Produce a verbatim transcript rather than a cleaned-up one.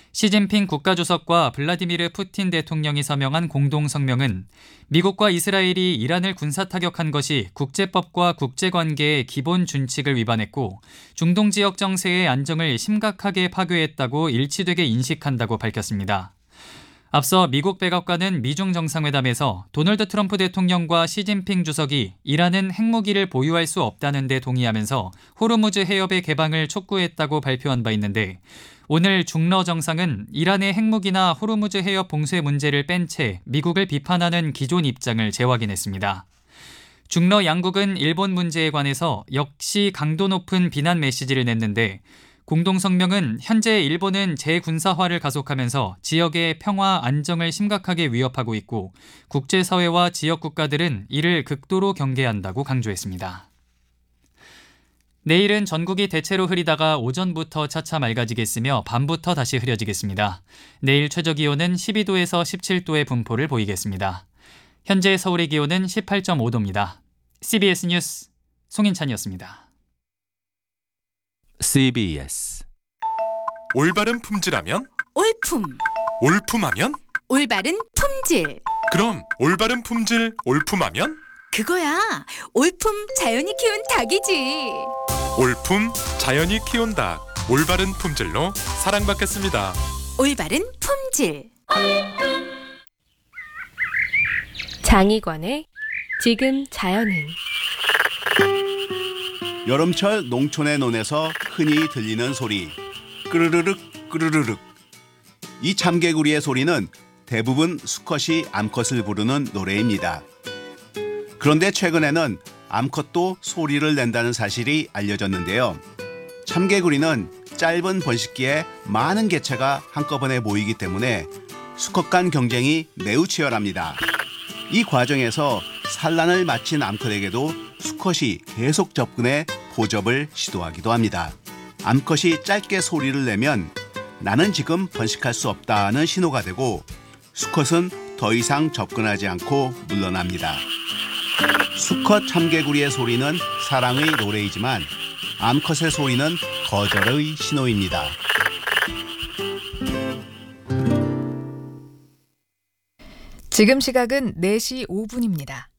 시진핑 국가주석과 블라디미르 푸틴 대통령이 서명한 공동성명은 미국과 이스라엘이 이란을 군사타격한 것이 국제법과 국제관계의 기본 준칙을 위반했고 중동 지역 정세의 안정을 심각하게 파괴했다고 일치되게 인식한다고 밝혔습니다. 앞서 미국 백악관은 미중 정상회담에서 도널드 트럼프 대통령과 시진핑 주석이 이란은 핵무기를 보유할 수 없다는 데 동의하면서 호르무즈 해협의 개방을 촉구했다고 발표한 바 있는데 오늘 중러 정상은 이란의 핵무기나 호르무즈 해협 봉쇄 문제를 뺀 채 미국을 비판하는 기존 입장을 재확인했습니다. 중러 양국은 일본 문제에 관해서 역시 강도 높은 비난 메시지를 냈는데 공동성명은 현재 일본은 재군사화를 가속하면서 지역의 평화 안정을 심각하게 위협하고 있고 국제사회와 지역 국가들은 이를 극도로 경계한다고 강조했습니다. 내일은 전국이 대체로 흐리다가 오전부터 차차 맑아지겠으며 밤부터 다시 흐려지겠습니다. 내일 최저기온은 십이 도에서 십칠 도의 분포를 보이겠습니다. 현재 서울의 기온은 십팔 점 오 도입니다. 씨비에스 뉴스 송인찬이었습니다. 씨비에스 올바른 품질하면? 올품. 올품하면? 올바른 품질. 그럼 올바른 품질 올품하면? 그거야. 올품 자연이 키운 닭이지. 올품 자연이 키운 닭. 올바른 품질로 사랑받겠습니다. 올바른 품질. 장희관의 지금 자연은. 여름철 농촌의 논에서 흔히 들리는 소리, 끄르르륵 끄르르륵. 이 참개구리의 소리는 대부분 수컷이 암컷을 부르는 노래입니다. 그런데 최근에는 암컷도 소리를 낸다는 사실이 알려졌는데요. 참개구리는 짧은 번식기에 많은 개체가 한꺼번에 모이기 때문에 수컷 간 경쟁이 매우 치열합니다. 이 과정에서 산란을 마친 암컷에게도 수컷이 계속 접근해 포접을 시도하기도 합니다. 암컷이 짧게 소리를 내면 나는 지금 번식할 수 없다는 신호가 되고 수컷은 더 이상 접근하지 않고 물러납니다. 수컷 참개구리의 소리는 사랑의 노래이지만 암컷의 소리는 거절의 신호입니다. 지금 시각은 네 시 오 분입니다.